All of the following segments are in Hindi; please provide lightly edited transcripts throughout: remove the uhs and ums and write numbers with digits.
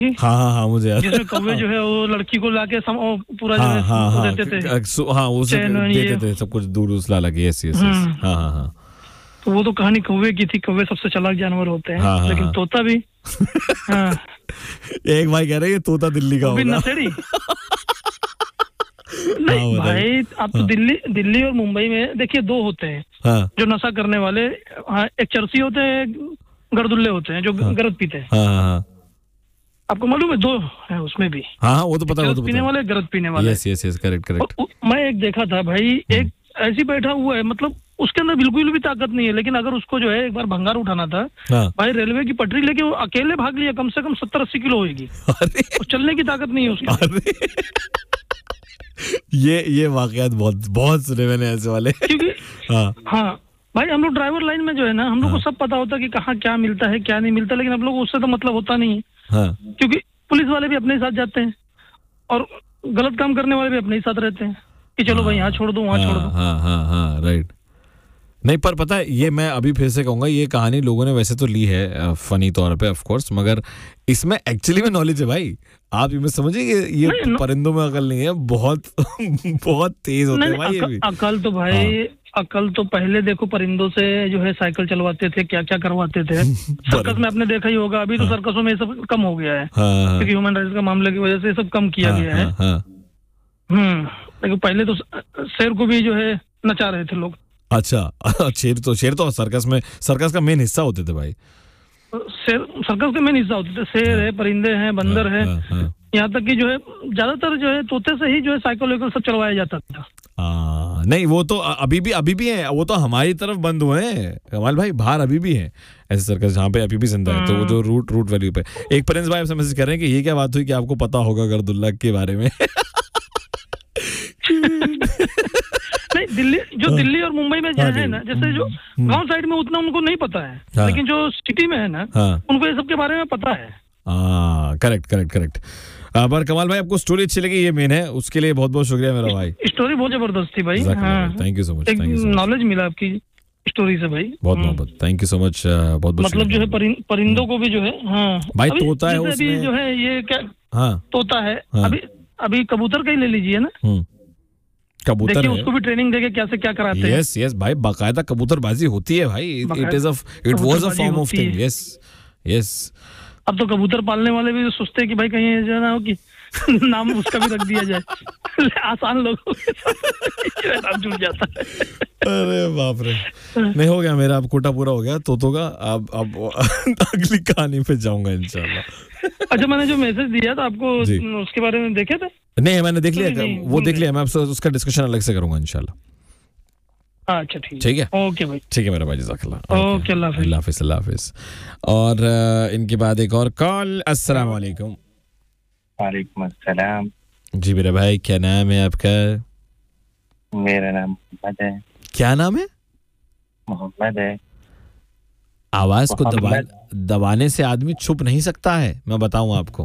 हाँ हाँ हाँ मुझे याद, जिसमें कौवे जो है वो लड़की को लाके पूरा जो है देते थे, हाँ वो सब देते थे, सब कुछ दूध उस ला के। यस यस, हाँ हाँ हाँ। तो वो तो कहानी कौवे की थी, कौवे सबसे चालाक जानवर होते हैं। हाँ, लेकिन हाँ, तोता भी हाँ। एक भाई कह रहे हैं ये तोता दिल्ली का होगा। नशेड़ी नहीं भाई, आप तो दिल्ली और मुंबई में देखिए दो होते हैं जो नशा करने वाले। एक चरसी होते हैं, गर्दुल्ले होते हैं जो गरज पीते हैं। आपको मालूम है, दो है उसमें भी। हाँ वो तो पता है, वो तो पीने वाले, गरज पीने वाले। Yes yes yes, correct correct. मैं एक देखा था भाई, एक ऐसी बैठा हुआ है, मतलब उसके अंदर बिल्कुल भी ताकत नहीं है, लेकिन अगर उसको जो है एक बार भंगार उठाना था भाई, रेलवे की पटरी लेके वो अकेले भाग लिया, कम से कम 70-80 किलो होगी। चलने की ताकत नहीं है उसकी। ये वाकयात बहुत बहुत सुने मैंने ऐसे वाले। क्योंकि हाँ भाई, हम लोग ड्राइवर लाइन में जो है ना, हम लोग को सब पता होता है कि कहाँ क्या मिलता है क्या नहीं मिलता, लेकिन हम लोग उससे तो मतलब होता नहीं है। क्योंकि पुलिस वाले भी अपने साथ जाते हैं और गलत काम करने वाले भी अपने ही साथ रहते हैं कि चलो भाई यहाँ छोड़ दो वहाँ छोड़ दो। हाँ राइट। नहीं पर पता है, ये मैं अभी फिर से कहूंगा, ये कहानी लोगों ने वैसे तो ली है फनी तौर पे ऑफ कोर्स, मगर इसमें एक्चुअली में नॉलेज है भाई। आप ये समझिए कि ये परिंदों में अकल नहीं है, बहुत बहुत तेज होते हैं भाई ये भी। अकल तो भाई अकल तो पहले देखो परिंदों से जो है साइकिल चलवाते थे, क्या क्या करवाते थे। सर्कस में आपने देखा ही होगा, अभी तो सर्कसों में ये सब कम हो गया है क्योंकि ह्यूमन राइट्स का मामले की वजह से ये सब कम किया गया है। लेकिन पहले तो शेर को भी जो है नचा रहे थे लोग। अच्छा, शेर तो सर्कस का मेन हिस्सा होते थे भाई। सर्कस का मेन हिस्सा होते थे, शेर है, परिंदे हैं, बंदर है, यहाँ तक कि जो है ज्यादातर जो है तोते से ही जो है साइकिल वाइकिल सब चलवाया जाता था। नहीं वो तो अभी भी है, वो तो हमारी तरफ बंद हुए हैं कमाल भाई, बाहर अभी भी है ऐसे सर्कस जहाँ पे अभी भी जिंदा है। तो वो जो रूट वैल्यू पे एक प्रिंस भाई आपसे मैसेज कर रहे हैं कि ये क्या बात हुई कि आपको पता होगा गर्दुल्ला के बारे में। नहीं, दिल्ली और मुंबई में जो है ना, जैसे जो गांव साइड में उतना उनको नहीं पता है, लेकिन जो सिटी में है ना उनको ये सब के बारे में पता है। करेक्ट। पर कमाल भाई आपको स्टोरी अच्छी लगी, ये मेन है, उसके लिए बहुत बहुत शुक्रिया मेरा भाई। स्टोरी बहुत जबरदस्त थी भाई। Thank you so much, knowledge मिला आपकी स्टोरी से भाई, बहुत मोहब्बत। थैंक यू सो मच, बहुत मतलब जो है परिंदों को भी जो है भाई तोता है उसमें जो है ये क्या तोता है। अभी कबूतर का ही ले लीजिए ना, कबूतर देखिए उसको भी ट्रेनिंग देके क्या से क्या कराते हैं। यस भाई, बाकायदा कबूतरबाजी होती है भाई। It was a form of thing. Yes. अब तो कबूतर पालने वाले भी सोचते हैं कि भाई कहीं जो है ना हो कि नाम उसका भी रख दिया जाए। आसान लोगों के साथ नाम जुड़ जाता है। अरे बाप रे, नहीं हो गया मेरा अब कोटा पूरा हो गया तोतों का। अब अगली कहानी पे जाऊंगा इंशाल्लाह। अच्छा, मैंने जो मैसेज दिया था आपको उसके बारे में देखे थे? नहीं मैंने देख लिया, वो देख लिया, मैं आपसे उसका डिस्कशन अलग से करूंगा इंशाल्लाह। अच्छा ठीक है, ओके भाई, ठीक है मेरा भाई, जज़ाकल्लाह। ओके, अल्लाह हाफिज़। और इनके बाद एक और कॉल। अस्सलाम वालेकुम। वालेकुम अस्सलाम। जी मेरा भाई, क्या नाम है आपका? मेरा नाम मोहम्मद है। क्या नाम है? मोहम्मद है। आवाज को दबाने से आदमी छुप नहीं सकता है, मैं बताऊं आपको।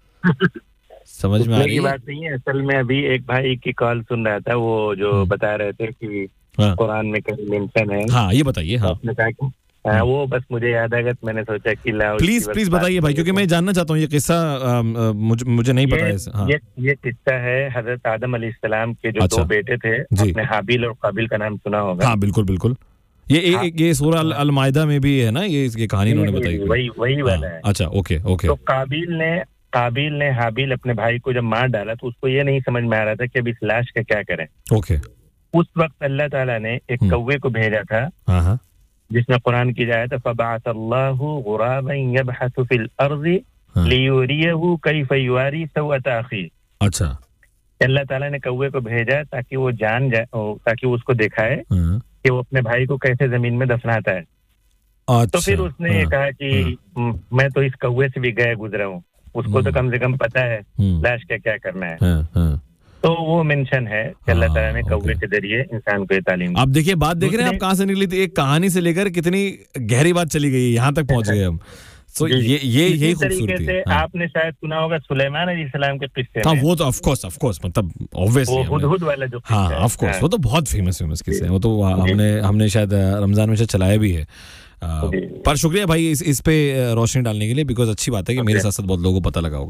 समझ में आ रही है? बात नहीं है, असल में अभी एक भाई की कॉल सुन रहा था, वो जो बता रहे थे कि कुरान में कहीं मेंशन है। हाँ ये बताइए। आपने कहा कि वो बस मुझे याद आ गया, तो मैंने सोचा कि प्लीज बताइए भाई, क्योंकि मैं जानना चाहता हूँ ये किस्सा, मुझे नहीं पता है। ये किस्सा है हजरत आदम अलैहिस्सलाम के जो दो बेटे थे, अपने हाबिल और काबिल का नाम सुना होगा। हाँ बिल्कुल। ये सूरा अल माइदा में भी है ना, ये कहानी उन्होंने बताई, वही वाला है। अच्छा ओके। तो काबिल ने हाबिल अपने भाई को जब मार डाला तो उसको ये नहीं समझ में आ रहा था कि अब इस लाश का क्या करें। ओके। उस वक्त अल्लाह ताला ने एक कौवे को भेजा था, जिसमें कुरान की आयत है फबअसल्लाहु गुराबन यबहसु फिल अर्ज़ि लियुरियहु कैफ युवारी सवअत अखी। अच्छा, अल्लाह ताला ने कौवे को भेजा ताकि वो जान जाए, ताकि वो उसको दिखाए कि वो अपने भाई को कैसे जमीन में दफनाता है। तो फिर उसने कहा कि मैं तो इस कौवे से भी गया गुजरा हूँ, उसको तो कम से कम पता है लाश का क्या करना है। तो वो मेंशन है कि अल्लाह ताला ने कौवे के जरिए इंसान को ये तालीम दी। अब देखिए, बात देख रहे हैं आप कहाँ से निकली थी, एक कहानी से लेकर कितनी गहरी बात चली गई, यहाँ तक पहुंच गए हम। सो ये यही खूबसूरती है। आपने शायद सुना होगा सुलेमान अलैहिस्सलाम के किस्से में। वो तो ऑफ कोर्स मतलब ऑब्वियसली हुदहुद वाला जो हाँ ऑफ कोर्स वो तो बहुत फेमस किस्से हैं। वो तो हमने शायद रमजान में शायद चलाया भी है। पर शुक्रिया भाई इस पे रोशनी डालने के लिए, बिकॉज अच्छी बात है कि मेरे साथ साथ बहुत लोगों को पता लगा होगा।